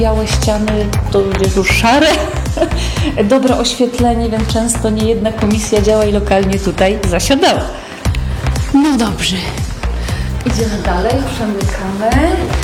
Białe ściany, to jest już szare. Dobre oświetlenie, więc często nie jedna komisja działa i lokalnie tutaj zasiadała. No dobrze. Idziemy dalej, przemykamy.